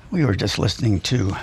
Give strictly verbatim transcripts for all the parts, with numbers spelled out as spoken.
We were just listening to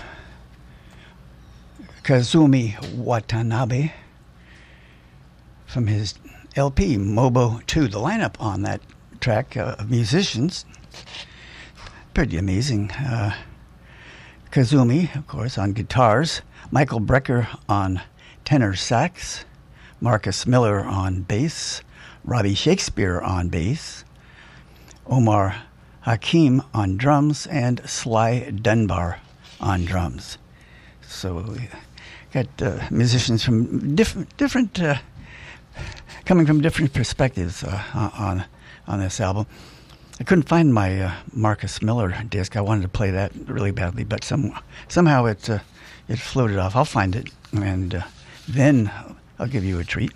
Kazumi Watanabe from his L P, Mobo two. The lineup on that track uh, of musicians, pretty amazing. Uh, Kazumi, of course, on guitars. Michael Brecker on tenor sax. Marcus Miller on bass. Robbie Shakespeare on bass. Omar Hakim on drums, and Sly Dunbar on drums. So we got uh, musicians from different, different, uh, coming from different perspectives uh, on on this album. I couldn't find my uh, Marcus Miller disc. I wanted to play that really badly, but some somehow it uh, it floated off. I'll find it, and uh, then I'll give you a treat.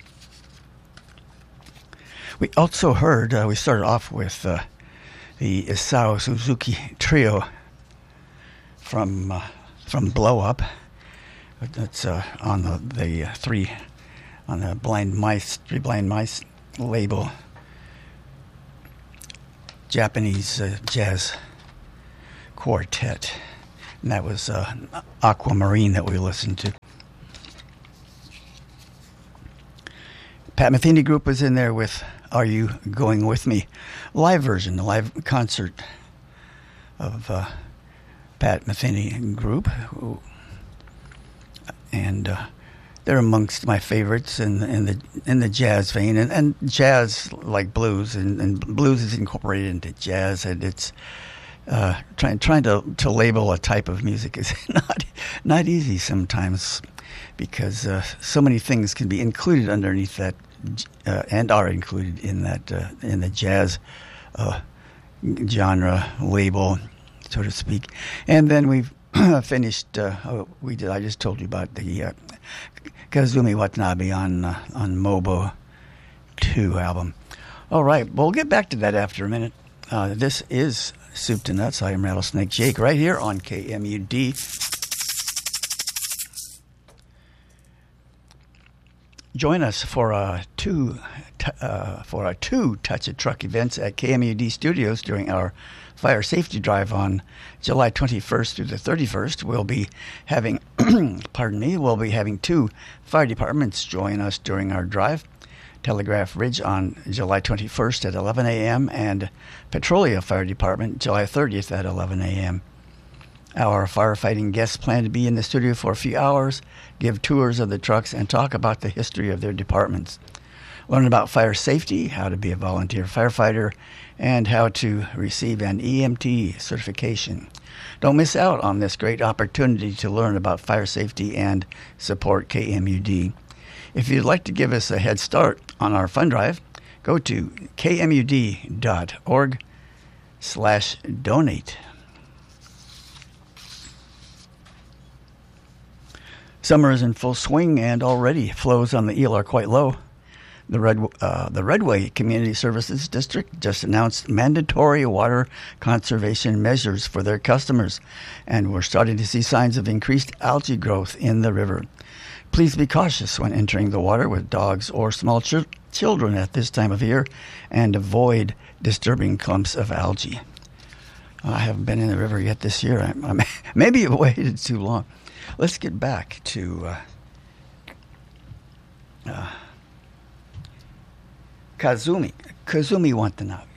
We also heard. Uh, we started off with. Uh, The Isao Suzuki Trio from uh, from Blow Up. That's uh, on the the uh, three on the Blind Mice Three Blind Mice label. Japanese uh, jazz quartet, and that was uh, Aquamarine that we listened to. Pat Metheny Group was in there with Are You Going With Me? Live version, the live concert of uh, Pat Metheny Group. And uh, they're amongst my favorites in, in the in the jazz vein. And, and jazz, like blues, and, and blues is incorporated into jazz. And it's uh, trying trying to, to label a type of music is not, not easy sometimes, because uh, so many things can be included underneath that. Uh, and are included in that uh, in the jazz uh, genre label, so to speak. And then we've finished. Uh, oh, we did. I just told you about the uh, Kazumi Watanabe on uh, on Mobo two album. All right, well, we'll get back to that after a minute. Uh, this is Soup to Nuts. I am Rattlesnake Jake, right here on K M U D. Join us for a two uh, for our two Touch a Truck events at K M U D Studios during our fire safety drive on July twenty-first through the thirty-first. We'll be having, pardon me, we'll be having two fire departments join us during our drive. Telegraph Ridge on July twenty-first at eleven a.m. and Petrolia Fire Department July thirtieth at eleven a.m. Our firefighting guests plan to be in the studio for a few hours, give tours of the trucks, and talk about the history of their departments. Learn about fire safety, how to be a volunteer firefighter, and how to receive an E M T certification. Don't miss out on this great opportunity to learn about fire safety and support K M U D. If you'd like to give us a head start on our fund drive, go to kmud.org slash donate. Summer is in full swing, and already flows on the Eel are quite low. The Red uh, the Redway Community Services District just announced mandatory water conservation measures for their customers, and we're starting to see signs of increased algae growth in the river. Please be cautious when entering the water with dogs or small ch- children at this time of year, and avoid disturbing clumps of algae. I haven't been in the river yet this year. I, I may, maybe it waited too long. Let's get back to uh, uh, Kazumi, Kazumi Watanabe.